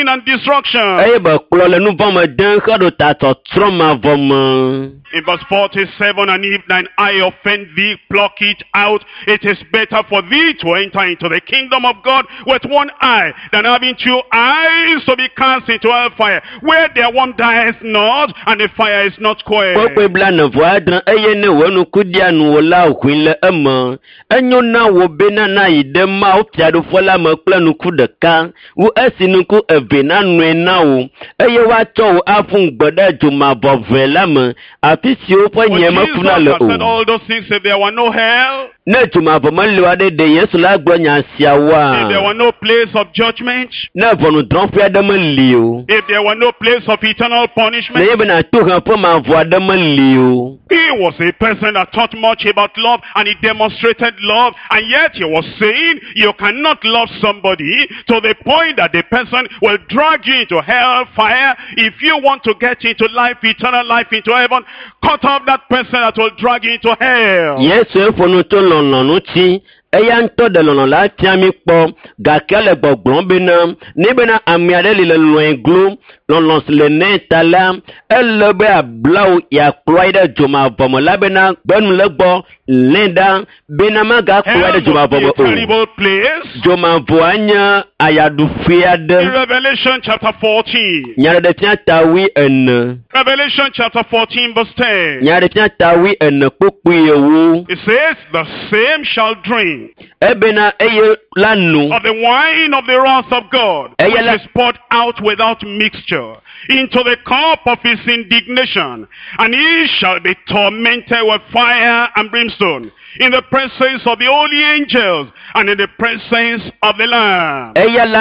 and destruction. In verse 47, and if thine eye offend thee, pluck it out. It is better for thee to enter into the kingdom of God with one eye than having two eyes to be cast into hellfire, where their one dies not, and the fire is not quenched. For Jesus has said all those things if there were no hell, if there were no place of judgment, if there were no place of eternal punishment. He was a person that taught much about love, and he demonstrated love, and yet he was saying you cannot love somebody to the point that the person will drag you into hellfire. If you want to get into life, eternal life, into heaven, cut off that person that will drag you into hell. Yes, Eyanto de lono la tiami po gakele gbogblon bena nebena amiade le loin glo lonos le netala elebe ablau ya kloide joma bomo labena benu legbo lenda benama ga kloide joma bomo terrible place. Joma voanya ayadu fiade. In Revelation chapter 14. Nyare de tawi en. Revelation chapter 14 verse 10. Nyare tawi en pokuyewu. It says the same shall drink of the wine of the wrath of God, which is poured out without mixture into the cup of his indignation, and he shall be tormented with fire and brimstone in the presence of the holy angels and in the presence of the Lamb.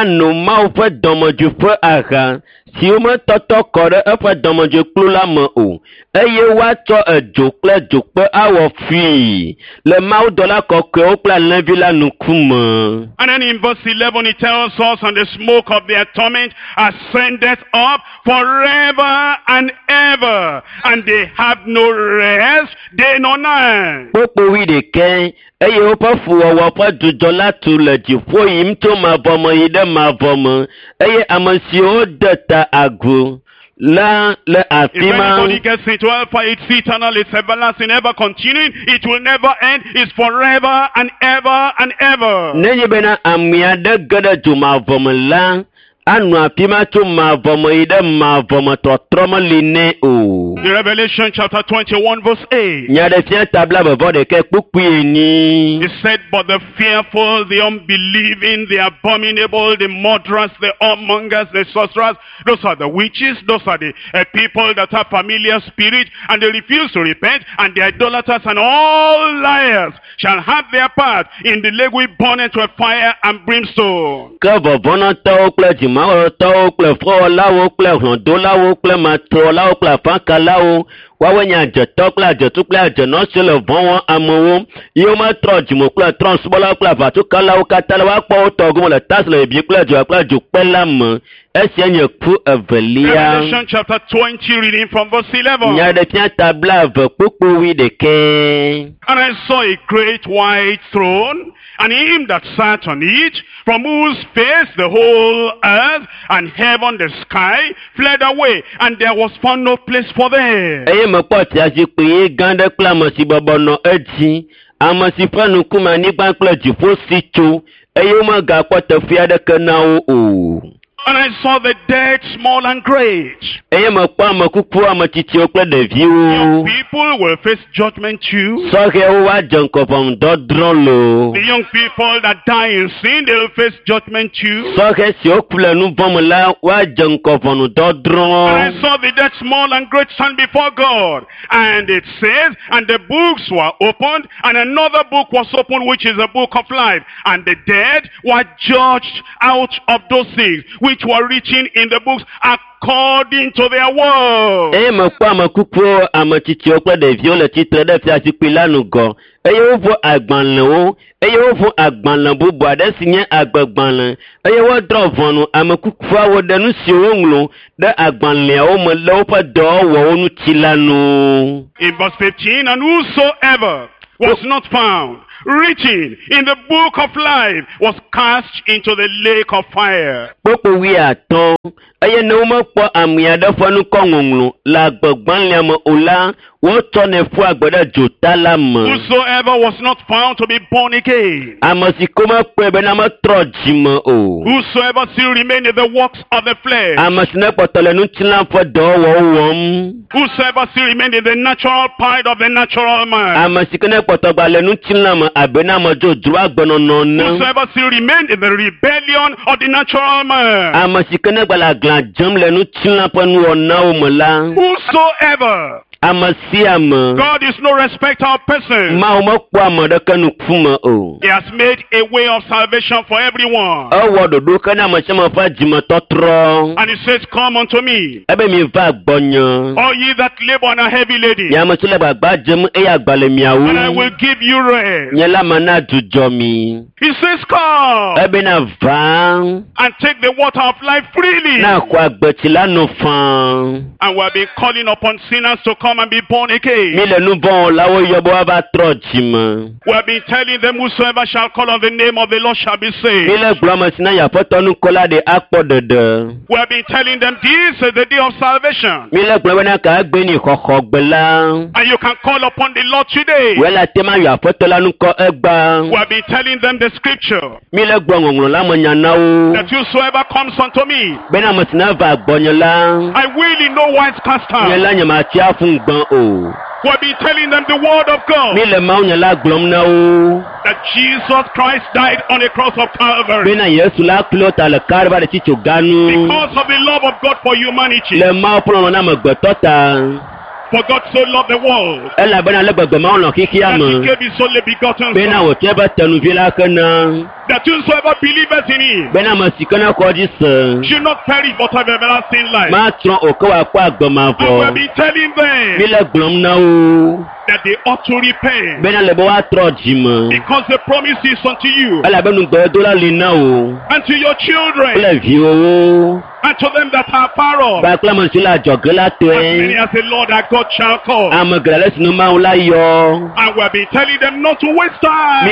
Si o me toto kore efe domoje klula me o eye wa to ejokle jokpe awo fi le mau dola koke o kla levi la nukume. And then in verse 11 it tells us, and the smoke of their torment ascendeth up forever and ever, and they have no rest day nor night. Popo wi de ken eye o pa fu owo pa dujola tu le jifo yim to ma bomo yide ma bomo eye amasi o deta agu la le afima. If anybody gets into hellfire, it's eternal, it's everlasting, ever continuing, it will never end, it's forever and ever and ever. Nenye bena amiade gada juma vomela anu apima tu ma vomo ide ma vomo to troma line o. In Revelation chapter 21 verse 8. Nyade fia tabla bebo de ke pukuye ni. He said, but the fearful, the unbelieving, the abominable, the murderers, the whoremongers, the sorcerers, those are the witches, those are the people that have familiar spirit, and they refuse to repent, and the idolaters and all liars shall have their part in the lake with burning with fire and brimstone. Kabo bona to kle jima to kle fo lawo kle hondo lawo kle matro lawo kle fanka lawo wawenya jeto kle jetu kle jeno sele bon amowo yoma tro jimo kle transbola kle vatu kala katala wa po to gomo le tasle bi kle jo pelam. Revelation chapter 20 reading from verse 11. And I saw a great white throne, and him that sat on it, from whose face the whole earth and heaven, the sky, fled away, and there was found no place for them. And I saw the dead, small and great. Young people will face judgment too. The young people that die in sin, they will face judgment too. And I saw the dead, small and great, stand before God. And it says, and the books were opened, and another book was opened, which is the book of life. And the dead were judged out of those things which were written in the books according to their works. In verse 15, and whosoever was not found written in the book of life was cast into the lake of fire. Gbogbo wi àtọ́ ẹyẹ ní wọ́n pọ̀ àmì àdọ́fọ́nù kọ̀ọ̀nù la gbọ̀gbọ́n lẹ́mọ̀ ọ̀la wọ́n tọ́ ní fún àgbẹ̀dẹ jòtá la mọ̀. Whosoever was not found to be born again. Àmọ̀ sì kó má pẹ́ bẹ́ẹ̀ náà má tọ̀ jìmọ̀ o. Whosoever still remained in the works of the flesh. Àmọ̀ sì náà pọ̀tọ̀ lẹ́nu tí náà fọ́ dọ́wọ́ wọ́n. Whosoever still remained in the natural part of the natural man. Àmọ̀ sì kí náà pọ̀tọ̀ gba lẹ́nu tí náà mọ̀ àbẹ̀ náà mọ̀ jò dúró àgbọ̀nà nọ̀nà. Whosoever still remained in the rebellion of the natural man. Àmọ̀ sì kí náà gbala glan jẹ́m lẹ́nu tí náà pẹ̀lú ọ̀nà òmùlá. Whosoever. God is no respecter of persons. He has made a way of salvation for everyone. And he says, come unto me, all ye that labor and are heavy laden, and I will give you rest. He says, come and take the water of life freely. And we have been calling upon sinners to come and be born again. We have been telling them, whosoever shall call on the name of the Lord shall be saved. We have been telling them, this is the day of salvation. And you can call upon the Lord today. We have been telling them the scripture, that whosoever comes unto me, I will in no wise cast out. We have been telling them the word of God, that Jesus Christ died on the cross of Calvary because of the love of God for humanity. For God so loved the world that he gave his only begotten Son, that whosoever believeth in him should not perish but have everlasting life. And we have been telling them that they ought to repent, because the promise is unto you and to your children and to them that are far off, as many as the Lord our God shall call. And we have been telling them not to waste time.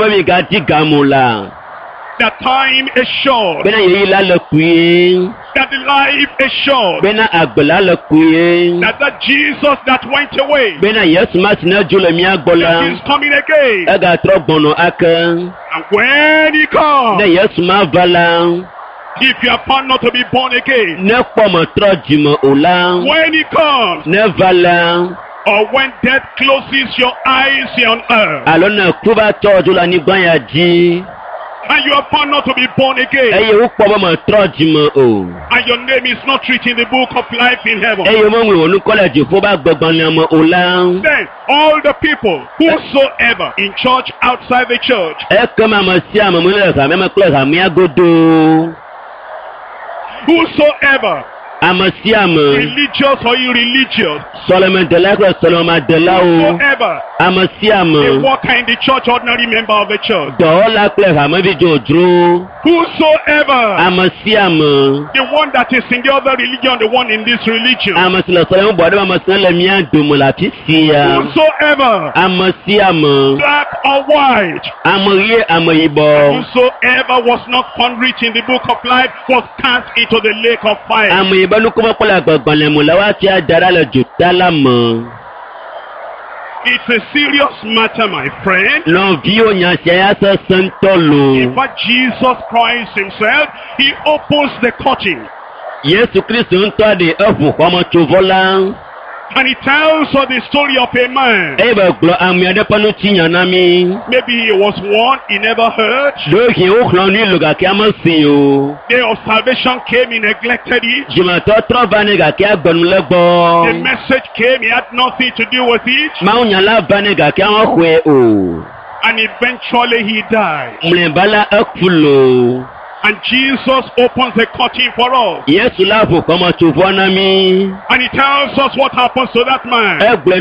That time is short. That the life is short. That Jesus that went away, that is coming again. And when he comes, if you are found not to be born again, when he comes, or when death closes your eyes here on earth, and you are found not to be born again, and your name is not written in the book of life in heaven, then all the people whosoever in church, outside the church, whosoever, religious or irreligious, whosoever, a worker in the church, ordinary member of the church, whosoever, the one that is in the other religion, the one in this religion, whosoever, black or white, whosoever was not found written in the book of life was cast into the lake of fire. It's a serious matter, my friend. In fact, Jesus Christ himself, he opens the curtain. And he tells us the story of a man. Maybe he was one he never heard. Day of salvation came, he neglected it. The message came, he had nothing to do with it. And eventually he died. And Jesus opens the curtain for us. And he tells us what happens to that man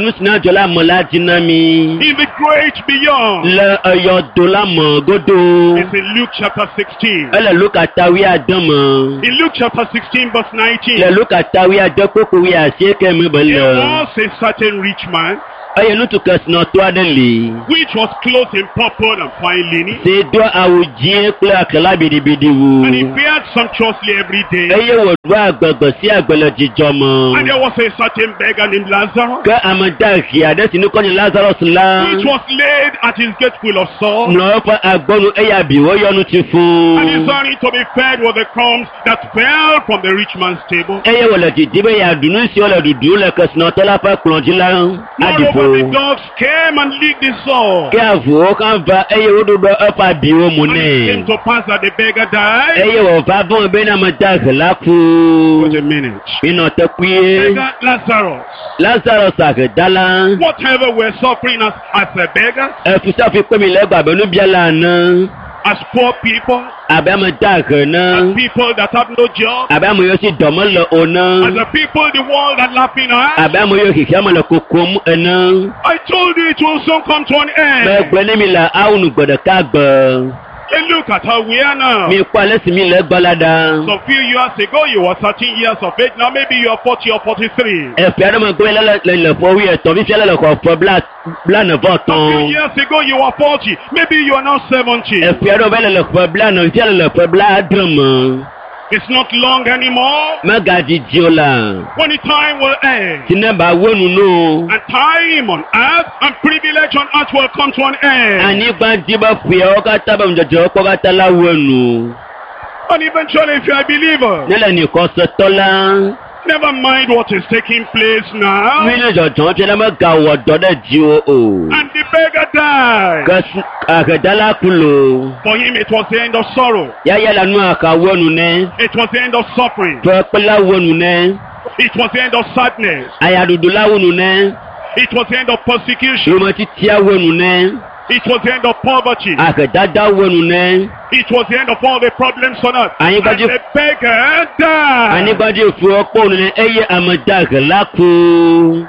in the great beyond. It's in Luke chapter 16. In Luke chapter 16 verse 19. There was a certain rich man eye nutu kesno to adeli which was clothed in purple and fine linen, se do awujie kple akela bidibidiwu and he fared sumptuously every day. eye wo do agbegbe si agbele jijomo And there was a certain beggar named Lazarus, ke amadahi ade sinu ko ni Lazarus la which was laid at his gate full of sores, no pa agbonu eya bi wo yonu ti and fun desiring to be fed with the crumbs that fell from the rich man's table. eye wo le dibe ya dunu si o le dudu le kesno to la pa klonji la Moreover, the adipo dogs came and licked his sore. ke avu kan va eye wo do pa bi wo mu And it came ne to pass that the beggar died. eye wo va bon be na madahi la ku Wait a minute. ino te kuye Beggar Lazarus. Lazarus agedala Whatever we're suffering as a beggar, efusa fi pe mi le gba benu biala na as poor people, abe amadahi na as people that have no job, abe amoyo si domo le as ona the people the world are laughing at. abe amoyo kiki mo le kokom ena I told you it will soon come to an be end. gbe ni mi la awunu gbodo ka gbo And look at how we are now. mi pa lesi mi le gbalada Some few years ago, you were 13 years of age. Now maybe you are 40 or 43. e fi ado mo gbe le fo wi e to bi fi le ko fo bla na vo A few ton years ago, you were 40. Maybe you are now 70. e fi ado be le fo bla na fi le fo bla drum It's not long anymore. magaji jiola When the time will end. tineba wonu no And time on earth and privilege on earth will come to an end. ani gba diba fi o ka taba mjojo ko ka tala wonu And eventually, if you are a believer, nele ni ko so tola never mind what is taking place now. mi le jojo ti le ma ga wo do de ji o And the beggar died. ka agedala kulo For him, it was the end of sorrow. ya ya la nu aka wonu ne It was the end of suffering. to pela wonu ne It was the end of sadness. aya dudu la wonu ne It was the end of persecution. yo ma ti tia wonu ne It was the end of poverty. agedada wonu ne It was the end of all the problems on earth. And you got And your- the beggar ani died. gba di fu opo nu ne eye amadahi la ku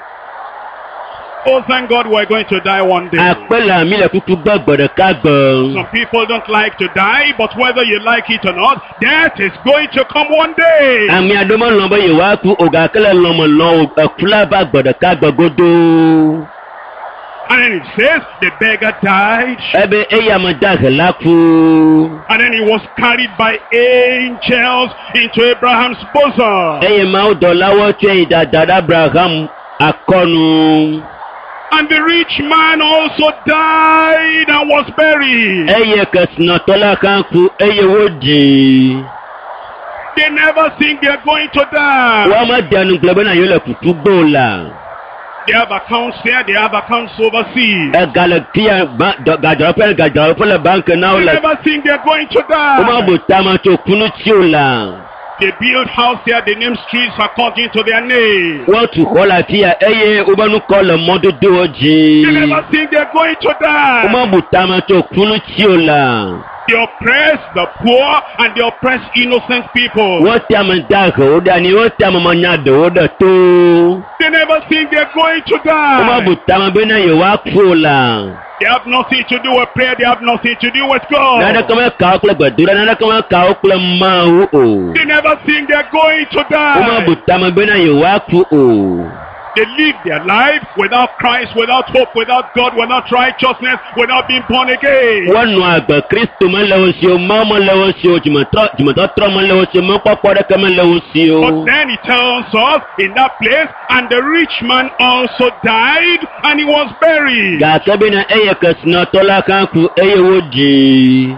Oh, thank God we're going to die one day. apela mi le tutu gbo gbodo ka gbo Some people don't like to die, but whether you like it or not, death is going to come one day. ami adomo lo bo ye wa ku oga kele lo mo lo ekula ba gbodo ka gbogodo And then it says the beggar died, ebe eye amadahi la ku and then he was carried by angels into Abraham's bosom. eye ma o do lawo tu dada Abraham akonu And the rich man also died and was buried. eye kesno tola kan ku eye wodi They never think they're going to die. wa ma danu glebe na yo le kutu gbola They have accounts there, they have accounts overseas. e galatia gajaro pe bank na o They la never think they're going to o ma die. bo tama to kunu ti o la They build house there, they name streets according to their name. wọ́n tún kọ́ láfíà ẹyẹ ọbẹ̀nu kọ́ lọ mọ́dúdú ọjì. They never think they're going to ó die. máa bù tá a máa tó kúnú tí ó la. They oppress the poor and they oppress innocent people. wọ́n tí a máa dá àgọ́ ó dání wọ́n tí a máa yan àdó ó dẹ̀ tó. They never think they're going to ó máa bù die. tá a máa bẹ́ẹ̀ náà yẹ wá kú ó la. They have nothing to do with prayer, they have nothing to do with nana God. kan máa kà ó pẹ̀lẹ́ gbẹ̀dúrà nana kan máa kà ó pẹ̀lẹ́ máa wú o. They never think they're going to ó máa bù die. tá a máa bẹ́ẹ̀ náà yẹ wá kú o. They live their life without Christ, without hope, without God, without righteousness, without being born again. wọ́n nu àgbẹ̀ kristu máa lẹ́wọ́ sí o máa máa lẹ́wọ́ sí o jùmọ̀tọ́ tọ́ máa lẹ́wọ́ sí o máa pọ́pọ́ rẹ́kẹ́ máa lẹ́wọ́ sí o. But then he tells us in that place, and the rich man also died and he was buried. gàtẹ́ bí na ẹyẹ kẹsìnà tọ́lá kan kú ẹyẹ wò dì.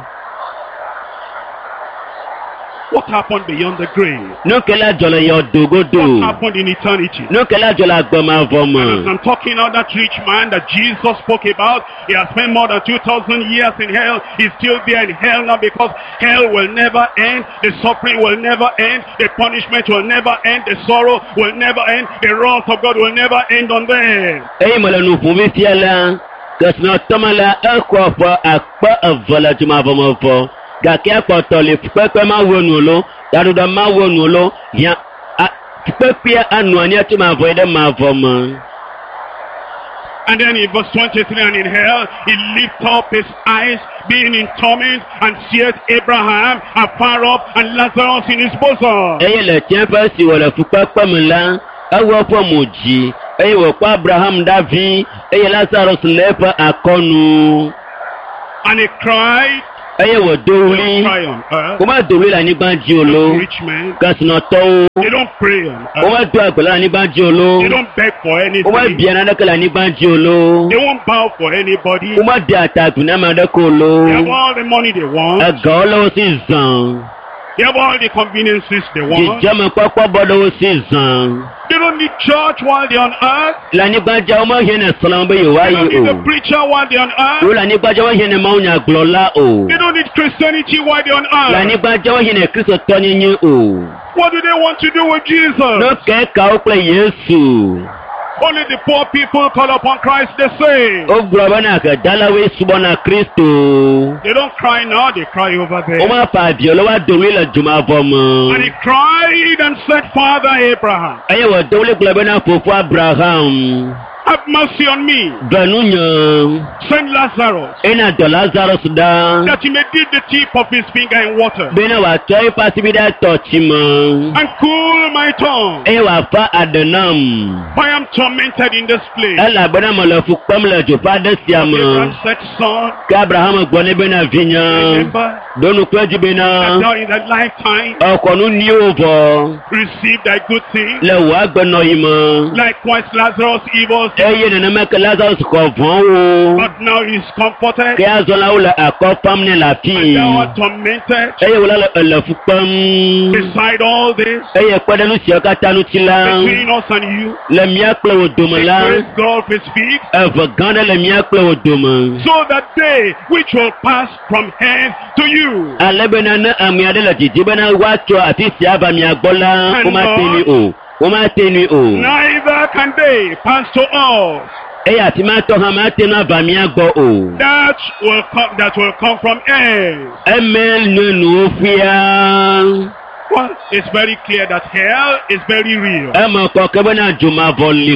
What happened beyond the grave? nukele jọlọ yọ dogodo What happened in eternity? nukele jọlọ agbọmọ And as avọmọ I'm talking about that rich man that Jesus spoke about, he has spent more than 2,000 years in hell. He's still there in hell now because hell will never end. The suffering will never end. The punishment will never end. The sorrow will never end. The wrath of God will never end on them. eyi mọlẹnu fún mi fiẹ la kẹsìnà tọmọlá ẹkọ ọfọ akpọ ẹvọlẹ tó máa fọmọ fọ gàkẹ́ akpọ̀tọ̀ lè pẹ́pẹ́ máa wọnú lọ yàtọ̀ máa wọnú lọ yàn pẹ́pẹ́ anu àní ẹtí máa fọ ẹdẹ máa fọ mọ. And then in verse 23, and in hell, he lifted up his eyes, being in torment, and seeth Abraham afar off, and Lazarus in his bosom. ẹyẹ lẹ tiẹ fẹ si wọlé fún pẹ́pẹ́ mi la ẹwọ fọ mo jì eye wòkpɔ Abraham ɖavi eye Lazarus le eƒe akɔnu. And he cried. Eye wòdo ɣli. Womedo ɣli le anyigba dzi o lo. Rich men. Kesinɔtɔwo. They don't pray on earth. Womedo agbe le anyigba dzi o lo. They don't beg for anything. Womebia naneke le anyigba dzi o lo. They won't bow for anybody. Womede atagui na ame aɖeke o lo. They have all the money they want. Egawo le wo si zã. They have all the conveniences they want. Dzidzemekpɔkpɔ bɔ ɖe wo si zã. They don't need church while they're on earth. Le anyigba dzia womehiã ne srɔ̃ be They don't yewoayi need o. a preacher while they're on earth. Wo le anyigba dzia womehiã ne mawunyagblɔla o. They don't need Christianity while they're on Le earth. anyigba dzia womehiã ne kristotɔnyenye o. What do they want to do with Jesus? Ne kekawo kple Yesu. Only the poor people call upon Christ, they say. Wogblɔ bena hedalawoe subɔna Kristo. They don't cry now, they cry over there. Womefa avi o le woado ɣli le dzomavɔ And he me. cried and said, Father Abraham, Eye wòdo ɣli gblɔ bena fofo Abraham. have mercy on me. Ɖe nunye. Send Lazarus, Ena dɔ Lazarus ɖa. that he may dip the tip of his finger in water Bena wòatsɔ eƒe asivi ɖe tɔ tsi me. and cool my tongue. Eye wòafa aɖe nam. For I am tormented in this place. Elabena mele fu kpɔm le dzoƒe aɖe sia Abraham me. said, Son, Ke Abraham gblɔ nɛ bena vinye. remember Ɖo nukpe dzi that bena thou in thy lifetime exɔ nu nyuiwo vɔ received thy good things. le wò agbenɔɣi me. Likewise Lazarus evil things. Eye nenema ke Lazarus xɔ vɔ̃wo. But now he is comforted. Ke azɔ la wole akɔ fam nɛ le And afii. thou art tormented. Eye wòla le fu kpem. Beside all this, Eye kpe ɖe nu siawo katã ŋuti la, between us and you, le mía kple wò dome la, the great gulf is fixed, eve gã ɖe le mía kple wò dome. so that they which will pass from hence to you Ale bena ne ame aɖe le didi bena woatso afi sia va mia gbɔ la, womate nui o. Womate nui o. neither can they pass to us. Eye afi ma tɔ hã mate nu ava mia gbɔ o. That will come from hence. Eme nye nuwo fia. Well, it's very clear that hell is very real. Eme kɔke bena dzomavɔ li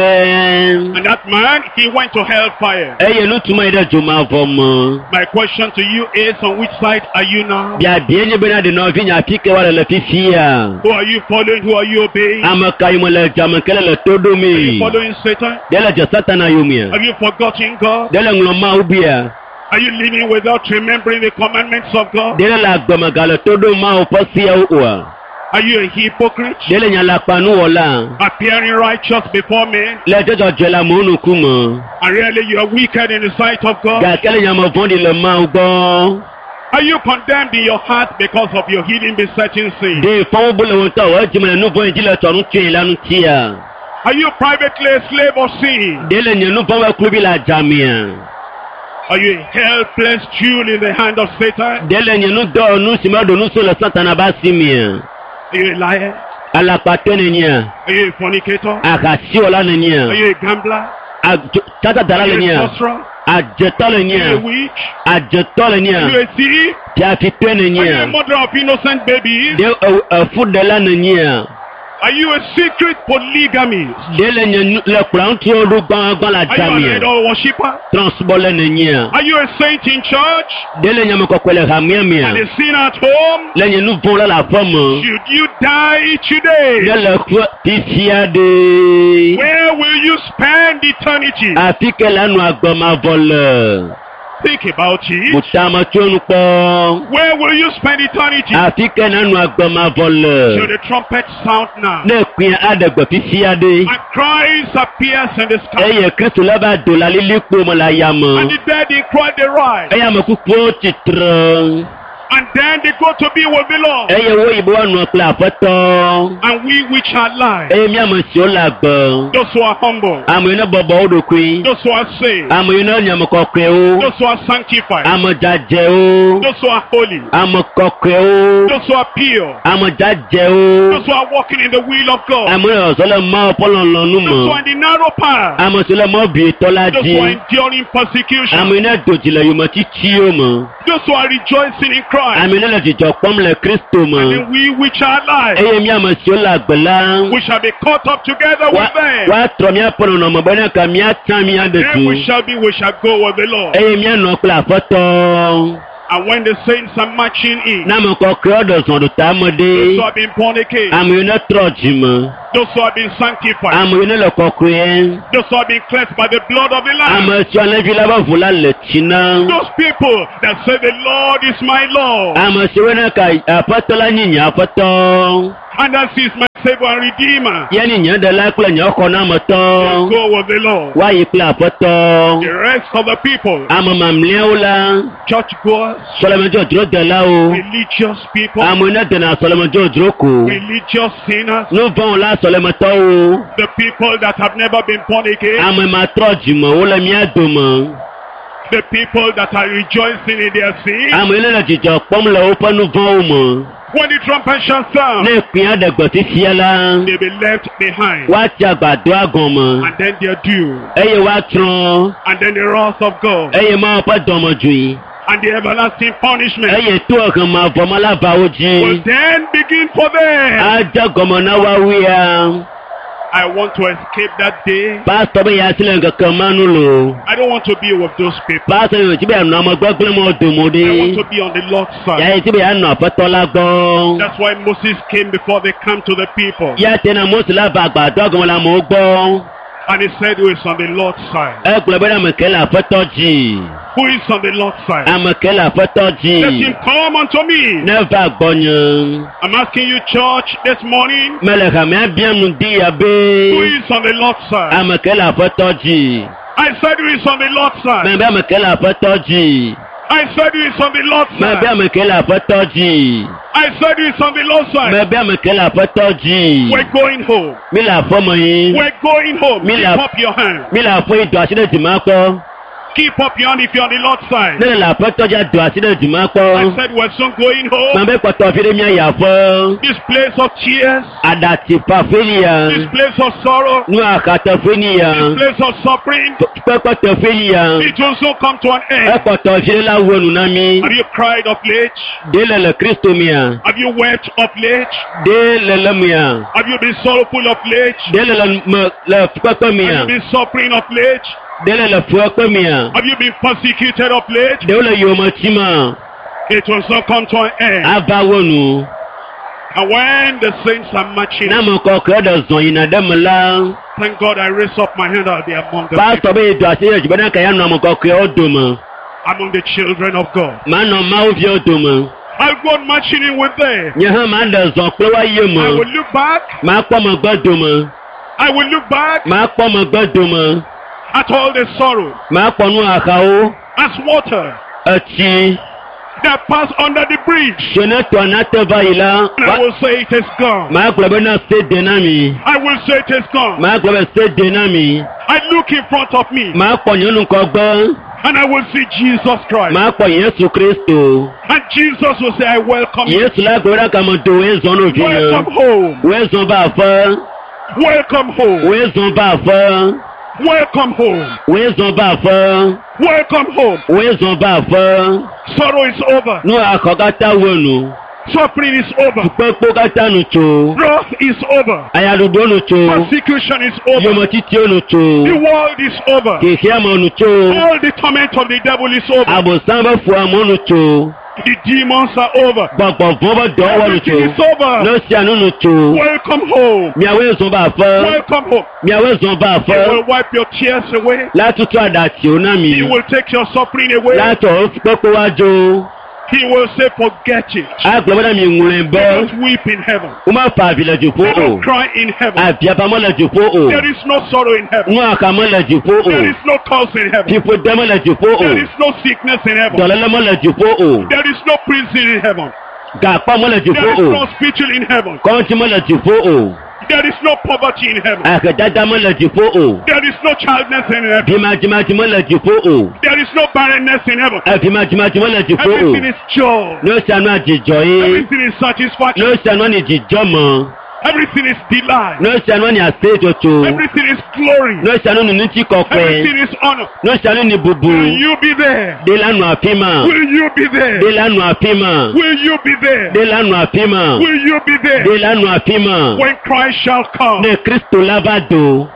kɔtɔe. And that man, he went to hellfire. Eye nutuma yi ɖe dzomavɔ me. My question to you is, on which side are you now? Biabie nye bena ɖe nɔvi nya afi ke woale le fifia. Who are you following? Who are you obeying? Ame ka yi me le dzame ke le to Are you ɖomee. following Satan? Ɖe le dze Satana yomea. Have you forgotten God? Ɖe le ŋlɔ Mawu bia. Are you living without remembering the commandments of God? Ɖe le agbeme gale to ɖom Mawu ƒe siawo oa. Are you a hypocrite? Ɖe le nyalakpanuwɔla. Appearing righteous before men, Le dzɔdzɔdzɔe le amewo ŋkume. and really you are wicked in the sight of God? Gake le nyamevɔ̃ɖi le Mawu gbɔ. Are you condemned in your heart because of your hidden besetting sin? Ɖe fɔwo bo le wo ŋutɔ wɔ edzime le nu vɔ̃ yi dzi le tsɔnu tsoe la ŋutia. Are you privately a slave of sin? Ɖe le nye nu vɔ̃ wɔ klubi le adzamea. Are you a helpless jewel in the hand of Satan? Ɖe le nye nu dɔwɔnu si meɖo nu so le Satana ƒe asi mea. Are you a liar? Alakpatɔ nenea. Are you a fornicator? Ahasiwɔla Are nenea. you a gambler? Tatadala Are you a nenea. sorcerer? Adzetɔ Are you a nenea. witch? Adzetɔ Are you nenea. a thief? Fiafitɔe Are you a nenea. mother of innocent babies? Ɖe efuɖela nenea. Are you a secret polygamist? Ɖe le nye le kplɔa ŋuti ɖo gbãgbã le Are you an adzamea. idol worshipper? Trɔ̃subɔle nenea. Are you a saint in church? Ɖe le nyamekɔkɔe le hamea And mea. a sinner at home? Le nye nu vɔ̃ le aƒe me. Should you die today? Ne le ƒe fifia ɖe. Where will you spend eternity? Afi ke le anɔ agbemavɔ le. Think about it. Butame tso nu kpɔ. Where will you spend eternity? Afi ke le anɔ agbemavɔ Should le. the trumpet sound now? Ne kpuia aɖe gbe fifia ɖe. And Christ appears in the sky. Eye Kristo le va do la lilikpo me le And ayame. the dead they cry, they rise. Eye ame kukuwo tsitre. And then they go to be with the Lord. Eye woyi be woanɔ kple aƒetɔ. And we which are alive, Eye míame siwo le agbe. those who are humble, Ame yiwo ne bɔbɔ wo ɖokui. those who are saved, Ame yiwo ne nyame kɔkɔewo. those who are sanctified, Ame dzadzewo. those who are holy, Ame kɔkɔewo. those who are pure, Ame dzadzewo. those who are walking in the will of God, Ame yiwo zɔ le Mawu ƒe lɔlɔ̃nu those who are me. in the narrow path, Ame siwo le mɔ bietɔ la those who are dzi. enduring persecution, Ame yiwo ne do dzi le yometitiwo me. those who are rejoicing in Christ, Ame yiwo ne le dzidzɔ kpɔm le Kristo and me. then we which are alive, Eye míame siwo le agbe la. we shall be caught up together with them. Woatrɔ míaƒe nɔnɔme be ne ka míatsã mía ɖe Then we du. shall go with the Lord. Eye míanɔ kple aƒetɔ. And when the saints are marching in, Na mo kokre odo son do ta mo those de. who have been born again, Amu ne trojimo. those who have been sanctified, Amu ne le kokre. those who have been cleansed by the blood of the Lamb, Amu ti ole bi la ba vula le china. those people that say the Lord is my Lord, Amu se wena ka apatola nyinya apato. and that is my Savior and Redeemer, Ye nyinya de la kle nya ko na mo then to. go with the Lord. Wa yi kle apato. The rest of the people, Amu mamle ola. churchgoers, Solomon jo dro de la o. religious people, Amu ne de na Solomon jo dro ko. religious sinners, No bon la Solomon to o. the people that have never been born again, Amu ma trojimo o le mi adomo. the people that are rejoicing in their sin. Amu ile la jijo pom le o panu von o mo. When the trumpet shall sound, Ne pin adegbo ti fie la. they'll be left behind, Wa ti agbado agan mo. and then their due, Eye wa tron. and then the wrath of God, Eye ma pa domo ju. and the everlasting punishment Eye to okan ma bo ma la ba will oji. then begin for them. Aja gomo na wa wi ya. I want to escape that day. Pastor be ya sile nkan manu lo. I don't want to be with those people. Pastor yo ti be na mo gbogbo mo do mo I want de. to be on the Lord's side. Ya ti be ya na patola gbon. That's why Moses came before they come to the people. Ya te na mo sila ba agbado agan la mo gbon. And he said, who is on the Lord's side? E gbe be na me kele afetoji. Who is on the Lord's side? Amekele Let afetoji. him come unto me. Never gbonyan. I'm asking you, church, this morning, Meleha me bianu di who abe. is on the Lord's side? Amekele afetoji. I said, who is on the Lord's side? Me be amekele afetoji. I said, who is on the Lord's Me be side? amekele afetoji. I said, who is on the Lord's Me side? be amekele afetoji. We're going home. Mi la fomo yin. We're going home. Me Keep la- up your hand. Mi la fo ido asile juma ko. Keep up your hand if you're on the Lord's side. Ne la afetoji ado asile juma I ko. said, we're soon going Me home. be poto fide mi ya fo. This place of tears, Adati pa this felia. place of sorrow, Nu akata this felia. place of suffering, Pepe felia. it will soon come to an end. Ekoto fide la wonu na mi. Have you cried of late? Dele le Kristo mia. Have you wept of late? Dele le mia. Have you been sorrowful of late? Dele le pepe Have mia. you been suffering of late? Dele le fuepe mia. Have you been persecuted of late? Dele yomo chima. It will soon come to an end. Aba wonu. And when the saints are marching, Na mo ko kredo zon ina dem la. thank God I raise up my hand, I'll be among the Pastor people, be do ase je bena ka ya no mo ko kre odomo. among the children of God. Ma no ma o fi odomo. I'll go on marching in with them. Nye ha ma da zon pe wa ye I will mo. look back. Ma po mo gbodomo. I will look back Ma po mo gbodomo. at all the sorrow Ma po nu akawo. as water Ati. that pass under the bridge. Shene to na te ba ila. And I will say it is gone. Ma gbe na se denami. I will say it is gone. Ma gbe se denami. I look in front of me Ma po nyonu ko gbon. and I will see Jesus Christ. Ma po Yesu Kristo. And Jesus will say, I welcome you. Yesu la gbora ka mo do we zon no fi Welcome yan. home. We zon ba fa. Welcome home. We zon ba fa. Welcome home. We zon ba fa. Welcome home. We zon ba fa. Sorrow is over. Nu akogata wonu. Suffering is over. Pepo kata nu cho. Wrath is over. Ayaludo nu cho. Persecution is over. Yomo titi nu The cho. world is over. Keke mo nu cho. All the torment of the devil is over. Abosan ba fu amo nu cho. The demons are over. Gbogbo fun ba do wo nu cho. Everything is over. No si anu nu cho. Welcome home. Mi awe zon ba fa. Welcome home. Mi awe zon ba He fa. will wipe your tears away. Látutu àdàtì ọ̀nà mi. He will take your suffering away. Látọ̀ pẹ́pẹ́ wájú. He will say, forget it. Àgbẹ̀wọ́dà mi ìwúrin They bọ́. don't weep in heaven. Ó máa fa àbílẹ̀ jù fó They o. don't cry in heaven. Àbíapamọ́lẹ̀ jù fó o. There is no sorrow in heaven. Nú àkàmọ́lẹ̀ jù fó o. There is no curse in heaven. Fífo dẹ́mọ́lẹ̀ jù fó o. There is no sickness in heaven. Dọ̀lẹ́lẹ́mọ́lẹ̀ jù fó o. There is no prison in heaven. Gàpámọ́lẹ̀ jù There is fó o. no spiritual in heaven. Kọ́ńtímọ́lẹ̀ jù fó o. There is no poverty in heaven. Àkẹ́dádámọ́lẹ̀ jù fó o. There is no childless in heaven. Bímájímájímọ́lẹ̀ jù fó o. There is no barrenness in heaven. Bímájímájímọ́lẹ̀ jù fó o. Everything is joy. Ní ó ṣàánú àjèjọ́ yé. Everything is Ní satisfaction. ó ṣàánú àjèjọ́ mọ́. Everything is delight. Ní ó ṣàánú àṣẹ́jọ́tò. Everything is glory. Ní ó ṣàánú nínú tí kọ̀pẹ́. Everything is honor. Ní ó ṣàánú ní bubu. Will you be there? Dé lánàá àfímà. Will you be there? Dé lánàá àfímà. Will you be there? Dé lánàá àfímà. Will you be Dé there? lánàá àfímà. When Christ shall come Ní Kristo lábàdò.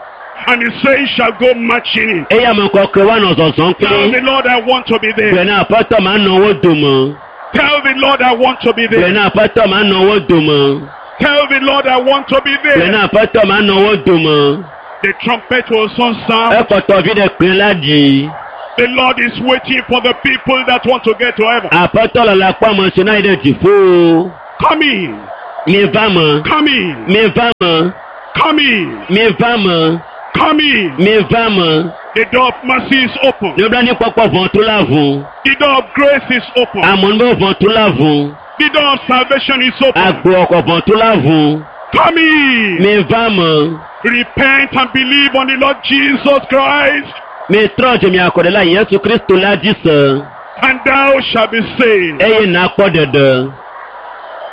And the saints shall go marching in. Eya mo kọ̀ọ̀kan wà nà ọ̀sọ̀sọ̀ Tell the pé. Lord I want to be there. Bẹ̀rẹ̀ náà pátọ̀ máa ń náwó dùn mọ́. Tell the Lord I want to be Bẹ̀rẹ̀ there. náà pátọ̀ máa ń náwó dùn mọ́. Tell the Lord I want to be Bẹ̀rẹ̀ there. náà pátọ̀ máa ń náwó dùn mọ́. The trumpet will soon Ẹ sound. kọ̀tọ̀ fi dẹ̀ pín ládì. The Lord is waiting for the people that want to get to heaven. Àpátọ̀ lọ́la pàmò sí náà ìdẹ̀ tì fún. Come in. Mi bá mọ̀. Come in. Mi bá mọ̀. Come in. Mi bá mọ̀. Come in. Mi bá mọ̀. The door of mercy is open. Ní ọdún ní pọ́pọ́ fún tó láàfún. The door of grace is open. Àmọ́ ní bọ́ fún tó láàfún. The door of salvation is open. Àgbo ọkọ̀ fún tó láàfún. Come in. Mi bá mọ̀. Repent and believe on the Lord Jesus Christ, Mi trọ́ọ̀jì mi àkọ́dẹ́lá Yéṣu Kristo ládìsàn. and thou shalt be saved. Ẹ̀yin náà pọ̀ dandan.